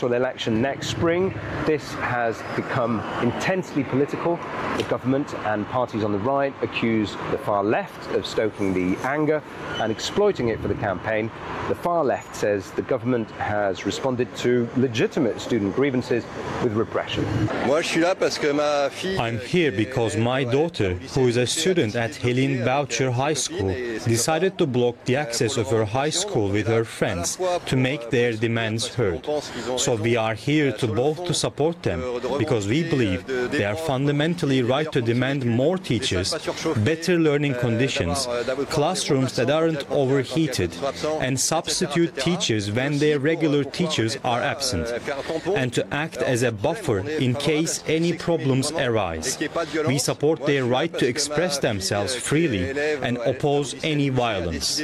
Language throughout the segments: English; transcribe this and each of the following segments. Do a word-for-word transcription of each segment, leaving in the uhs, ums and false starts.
presidential election next spring. This has become intensely political. The government and parties on the right accuse the far left of stoking the anger and exploiting it for the campaign. The far left says the government has responded to legitimate student grievances with repression. I'm here because my daughter, who is a student at Helene Boucher High School, decided to block the access of her high school with her friends to make their demands heard. So we are here to both to support them because we believe they are fundamentally right to demand more teachers, better learning conditions, classrooms that aren't overheated, and substitute teachers when their regular teachers are absent, and to act as a buffer in case any problems arise. We support their right to express themselves freely and oppose any violence.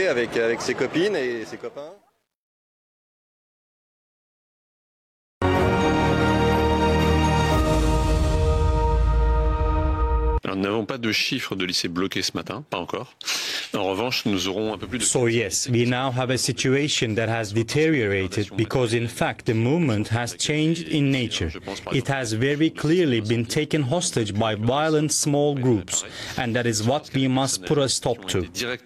Nous n'avons pas de chiffres de lycées bloqués ce matin, pas encore. En revanche, nous aurons un peu plus de... So yes, we now have a situation that has deteriorated because in fact the movement has changed in nature. It has very clearly been taken hostage by violent small groups, and that is what we must put a stop to.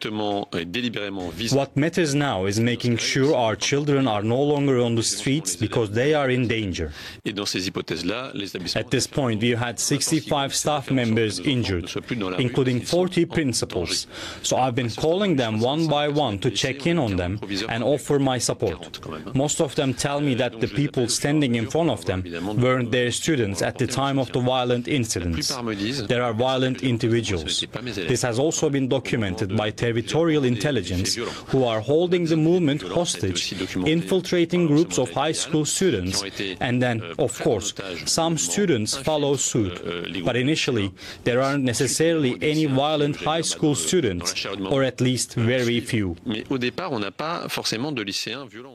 What matters now is making sure our children are no longer on the streets because they are in danger. At this point, we had sixty-five staff members injured, including forty principals. So I've been calling them one by one to check in on them and offer my support. Most of them tell me that the people standing in front of them weren't their students at the time of the violent incidents. There are violent individuals. This has also been documented by territorial intelligence who are holding the movement hostage, infiltrating groups of high school students, and then, of course, some students follow suit. But initially, there aren't necessarily any violent high school students, or at least very few. Mais au départ, on n'a pas forcément de lycéens violents.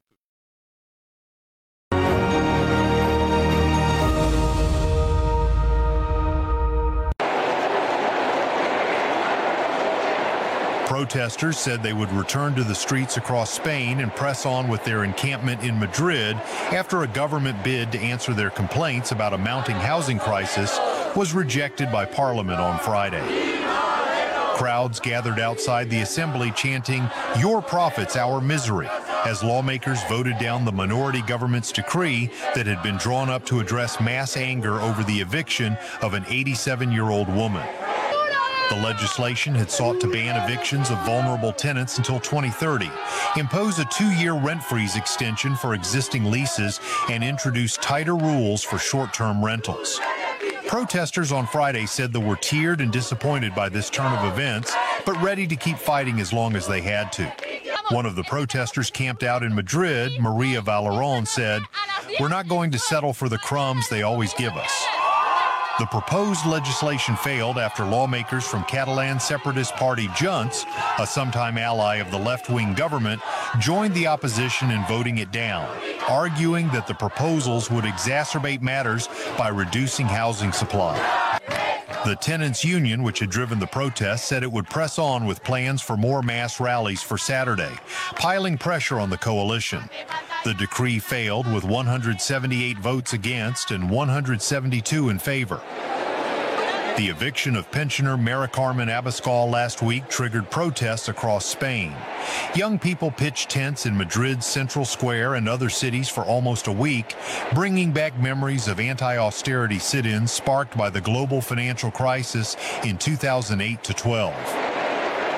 Protesters said they would return to the streets across Spain and press on with their encampment in Madrid after a government bid to answer their complaints about a mounting housing crisis was rejected by Parliament on Friday. Crowds gathered outside the assembly chanting, "Your profits, our misery," as lawmakers voted down the minority government's decree that had been drawn up to address mass anger over the eviction of an eighty-seven-year-old woman. The legislation had sought to ban evictions of vulnerable tenants until twenty thirty, impose a two-year rent freeze extension for existing leases, and introduce tighter rules for short-term rentals. Protesters on Friday said they were tiered and disappointed by this turn of events, but ready to keep fighting as long as they had to. One of the protesters camped out in Madrid, Maria Valerón, said, "We're not going to settle for the crumbs they always give us." The proposed legislation failed after lawmakers from Catalan separatist party Junts, a sometime ally of the left-wing government, joined the opposition in voting it down, arguing that the proposals would exacerbate matters by reducing housing supply. The tenants' union, which had driven the protests, said it would press on with plans for more mass rallies for Saturday, piling pressure on the coalition. The decree failed with one hundred seventy-eight votes against and one hundred seventy-two in favor. The eviction of pensioner Mary Carmen Abascal last week triggered protests across Spain. Young people pitched tents in Madrid's Central Square and other cities for almost a week, bringing back memories of anti-austerity sit-ins sparked by the global financial crisis in two thousand eight to twelve.